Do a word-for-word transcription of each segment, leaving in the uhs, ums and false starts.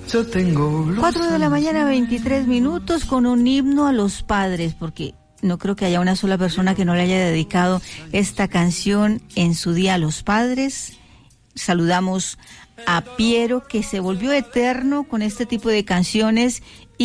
Yo tengo Cuatro de la mañana, veintitrés minutos, con un himno a los padres, porque no creo que haya una sola persona que no le haya dedicado esta canción en su día a los padres. Saludamos a Piero, que se volvió eterno con este tipo de canciones,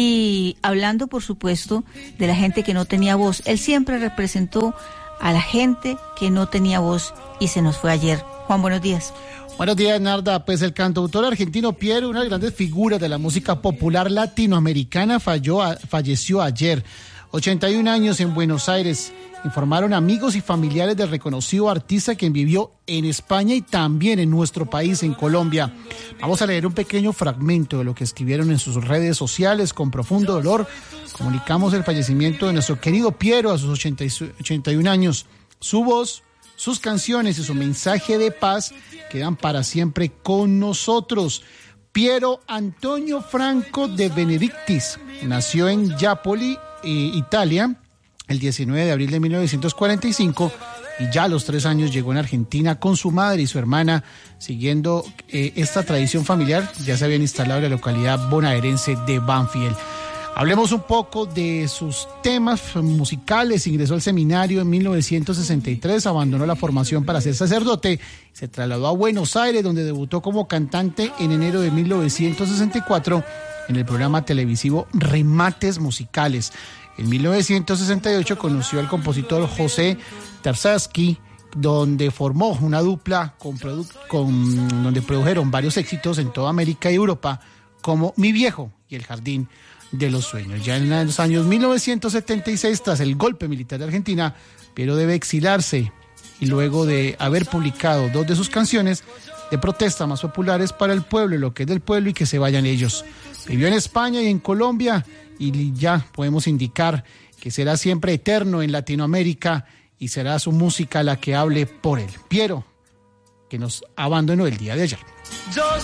y hablando, por supuesto, de la gente que no tenía voz. Él siempre representó a la gente que no tenía voz y se nos fue ayer. Juan, buenos días. Buenos días, Narda. Pues el cantautor argentino Piero, una de las grandes figuras de la música popular latinoamericana, falló a, falleció ayer. ochenta y un años en Buenos Aires. Informaron amigos y familiares del reconocido artista, quien vivió en España y también en nuestro país, en Colombia. Vamos a leer un pequeño fragmento de lo que escribieron en sus redes sociales. Con profundo dolor comunicamos el fallecimiento de nuestro querido Piero a sus ochenta y un años. Su voz, sus canciones y su mensaje de paz quedan para siempre con nosotros. Piero Antonio Franco de Benedictis nació en Jápoli, eh, Italia, el diecinueve de abril de mil novecientos cuarenta y cinco, y ya a los tres años llegó en Argentina con su madre y su hermana. Siguiendo eh, esta tradición familiar, ya se habían instalado en la localidad bonaerense de Banfield. Hablemos un poco de sus temas musicales. Ingresó al seminario en mil novecientos sesenta y tres, abandonó la formación para ser sacerdote, se trasladó a Buenos Aires, donde debutó como cantante en enero de mil novecientos sesenta y cuatro en el programa televisivo Remates Musicales. En mil novecientos sesenta y ocho conoció al compositor José Tarzaski, donde formó una dupla con, produ- con donde produjeron varios éxitos en toda América y Europa, como Mi Viejo y El Jardín de los Sueños. Ya en los años mil novecientos setenta y seis, tras el golpe militar de Argentina, Piero debe exilarse, y luego de haber publicado dos de sus canciones de protesta más populares para el pueblo, lo que es del pueblo y que se vayan ellos. Vivió en España y en Colombia, y ya podemos indicar que será siempre eterno en Latinoamérica y será su música la que hable por él. Piero, que nos abandonó el día de ayer. Yo